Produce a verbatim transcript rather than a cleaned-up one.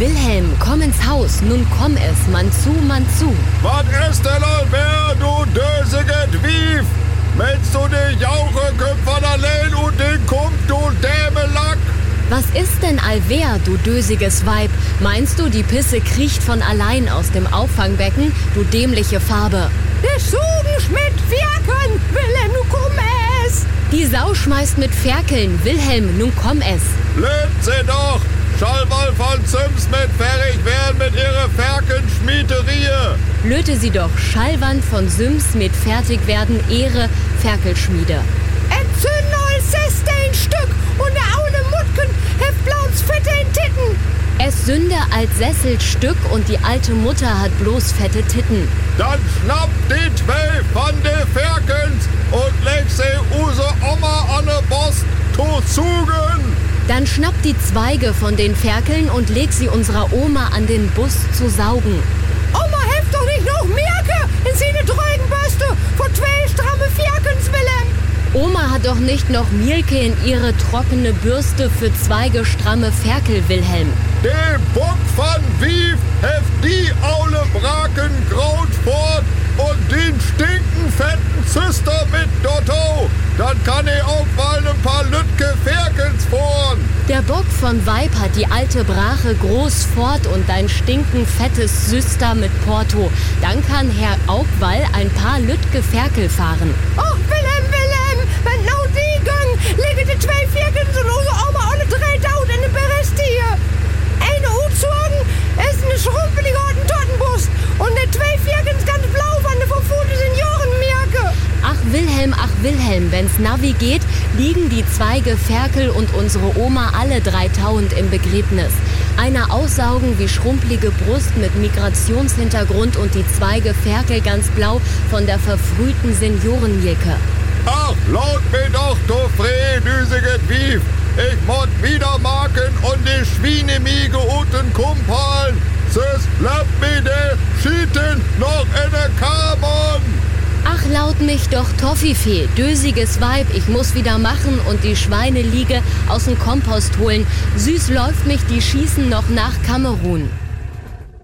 Wilhelm, komm ins Haus, nun komm es, man zu, man zu. Was ist denn allwer, du dösiget Wief? Meinst du die Jauche köpfen allein und den Kump, du Dämelack? Was ist denn allwer, du dösiges Weib? Meinst du, die Pisse kriecht von allein aus dem Auffangbecken, du dämliche Farbe? Der Sugen schmidt Ferkeln, Wilhelm, nu komm es! Die Sau schmeißt mit Ferkeln, Wilhelm, nun komm es. Löt sie doch! Schallwall von Sims mit fertig werden mit ihrer Ferkelschmiederie. Löte sie doch, Schallwand von Sims mit fertig werden ihre Ferkelschmiede. Entzünd neues sechzehn Stück und der Aule Mutken heft blauns Fette in Titten. Es sünde als Sesselstück und die alte Mutter hat bloß fette Titten. Dann schnappt die zwei von de Ferkens und leg sie use Oma an de Bost to zugen. Dann schnappt die Zweige von den Ferkeln und leg sie unserer Oma an den Bus zu saugen. Oma heft doch nicht noch Mirke in seine Dreugenbürste vor zwei stramme Ferkens, Wilhelm. Oma hat doch nicht noch Mielke in ihre trockene Bürste für Zweige stramme Ferkel, Wilhelm. De Bock von Wief heft die Aule Braken graut fort und den stinken fetten Züster mit Dotto. Dann kann ich auch mal ein paar Lütke Ferkens fahren. Der Bock von Weib hat die alte Brache groß fort und ein stinken fettes Süster mit Porto. Dann kann Herr Augwall ein paar Lütke Ferkel fahren. Och, Wilhelm, Wilhelm, wenn nou die gang, lege die zwei Ferkens und unsere Oma alle drei Daut in den Berest hier. Eine Uzogen ist eine schrumpelige Hottentottenbrust und der zwei Ferkens ganz blau von der verfuhrten Seniorenmirke. Ach Wilhelm, ach Wilhelm, wenn's Navi geht, liegen die Zweige Ferkel und unsere Oma alle drei tauend im Begräbnis. Einer aussaugen wie schrumpelige Brust mit Migrationshintergrund und die Zweige Ferkel ganz blau von der verfrühten Seniorenmirke. Ach, laut mir doch, du Fredüsiget Wief. Ich mod wieder marken und die Schweinemiege unten kumpeln. Sis, lapp mir de Schieten noch in der Carbon. Ach, laut mich doch Toffifee, dösiges Weib, ich muss wieder machen und die Schweineliege aus dem Kompost holen. Süß läuft mich die Schießen noch nach Kamerun.